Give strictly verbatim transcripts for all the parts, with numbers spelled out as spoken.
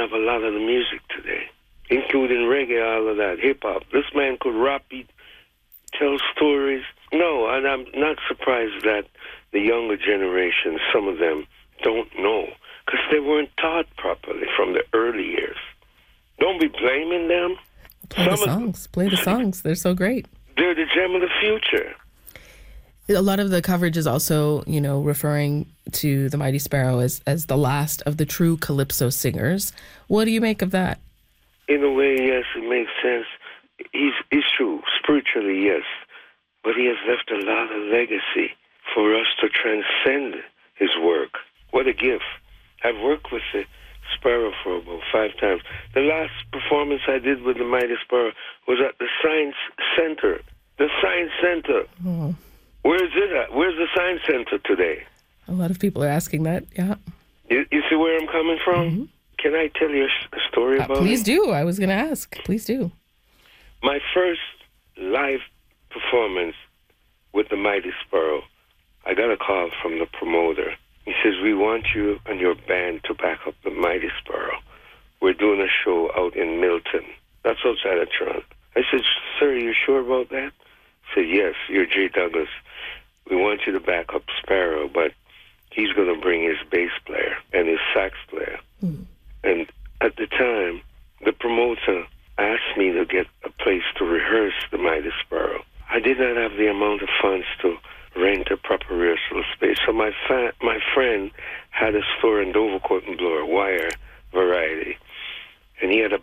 have a lot of the music today, including reggae, all of that, hip-hop. This man could rap, he'd tell stories. No, and I'm not surprised that the younger generation, some of them, don't know, because they weren't taught properly from the early years. Don't be blaming them. Play the songs. Play the songs. They're so great. They're the gem of the future. A lot of the coverage is also, you know, referring to the Mighty Sparrow as, as the last of the true calypso singers. What do you make of that? In a way, yes, it makes sense. He's, he's true. Spiritually, yes. But he has left a lot of legacy for us to transcend his work. What a gift. I've worked with the Sparrow for about five times. The last performance I did with the Mighty Sparrow was at the Science Center. The Science Center. Oh. Where is it at? Where's the Science Center today? A lot of people are asking that, yeah. You, you see where I'm coming from? Mm-hmm. Can I tell you a, a story uh, about please it? Please do. I was going to ask. Please do. My first live performance with the Mighty Sparrow, I got a call from the promoter. He says, we want you and your band to back up the Mighty Sparrow. We're doing a show out in Milton. That's outside of Toronto. I said, sir, are you sure about that? He said, yes, you're Jay Douglas. We want you to back up Sparrow, but he's going to bring his bass player and his sax player. Mm. And at the time, the promoter asked me to get a place to rehearse the Mighty Sparrow. I did not have the amount of funds to rent a proper rehearsal space. So my fa- my friend had a store in Dovercourt and Bloor, Wire Variety, and he had a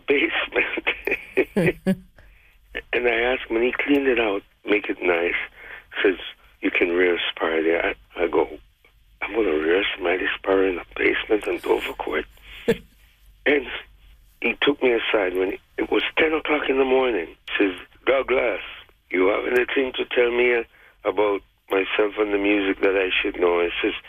basement. And I asked him, and he cleaned it out, make it nice. Says, you can rehearse Sparrow there. I, I go, I'm going to rehearse Mighty Sparrow in the basement in Dovercourt. And he took me aside when it was ten o'clock in the morning. He says, Douglas, you have anything to tell me about myself and the music that I should know? I says,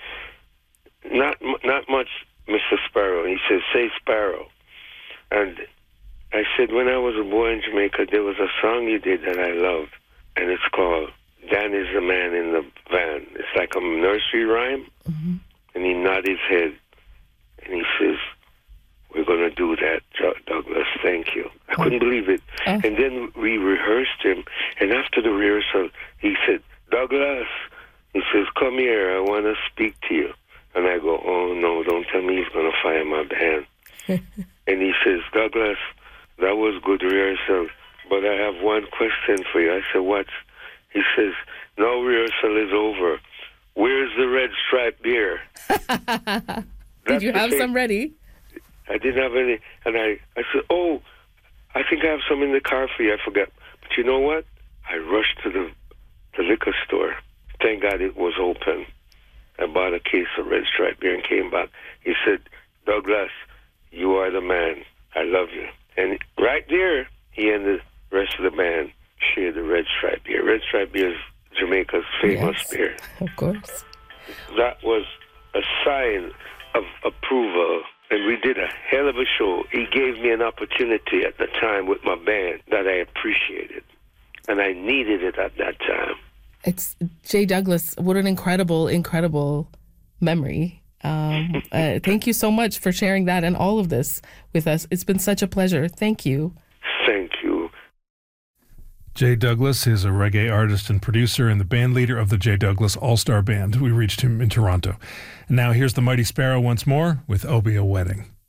not not much, Mister Sparrow. He says, say Sparrow. And I said, when I was a boy in Jamaica, there was a song you did that I loved, and it's called Dan is the Man in the Van. It's like a nursery rhyme. Mm-hmm. And he nodded his head, and he says, we're going to do that, Douglas, thank you. I couldn't believe it. Oh. And then we rehearsed him, and after the rehearsal, he said, Douglas, he says, come here, I want to speak to you. And I go, oh, no, don't tell me he's going to fire my band. And he says, Douglas, that was good rehearsal, but I have one question for you. I said, what? He says, no, rehearsal is over. Where's the Red Stripe beer? Did you have some ready? I didn't have any. And I, I said, oh, I think I have some in the car for you. I forgot. But you know what? I rushed to the, the liquor store. Thank God it was open. I bought a case of Red Stripe beer and came back. He said, Douglas, you are the man. I love you. And right there, he and the rest of the band shared the Red Stripe beer. Red Stripe beer is Jamaica's famous yes, beer. Of course. That was a sign of approval. And we did a hell of a show. He gave me an opportunity at the time with my band that I appreciated. And I needed it at that time. It's Jay Douglas. What an incredible, incredible memory. Um, uh, thank you so much for sharing that and all of this with us. It's been such a pleasure. Thank you. Thank you. Jay Douglas is a reggae artist and producer and the band leader of the Jay Douglas All-Star Band. We reached him in Toronto. And now here's the Mighty Sparrow once more with Obeah Wedding.